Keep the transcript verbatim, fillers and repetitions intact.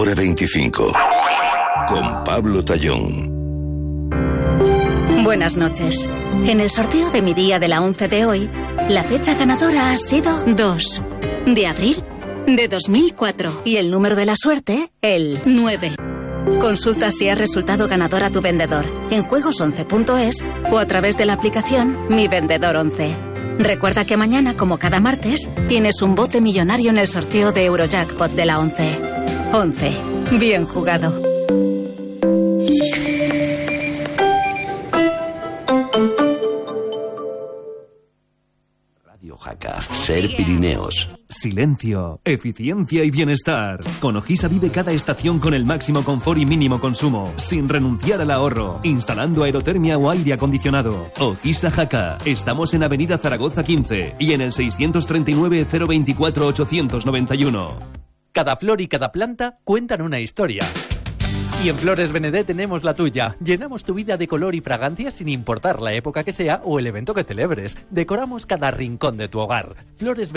Hora veinticinco. Con Pablo Tallón. Buenas noches. En el sorteo de mi día de la once de hoy, la fecha ganadora ha sido dos de abril de dos mil cuatro y el número de la suerte, el nueve. Consulta si has resultado ganador a tu vendedor en juegos once punto es o a través de la aplicación Mi Vendedor once. Recuerda que mañana, como cada martes, tienes un bote millonario en el sorteo de Eurojackpot de la once. once. Bien jugado. Radio Jaca, Ser Pirineos. Silencio, eficiencia y bienestar. Con Ojisa vive cada estación con el máximo confort y mínimo consumo, sin renunciar al ahorro, instalando aerotermia o aire acondicionado. Ojisa Jaca. Estamos en Avenida Zaragoza quince y en el seiscientos treinta y nueve, cero veinticuatro, ochocientos noventa y uno. Cada flor y cada planta cuentan una historia. Y en Flores Benedé tenemos la tuya. Llenamos tu vida de color y fragancia sin importar la época que sea o el evento que celebres. Decoramos cada rincón de tu hogar. Flores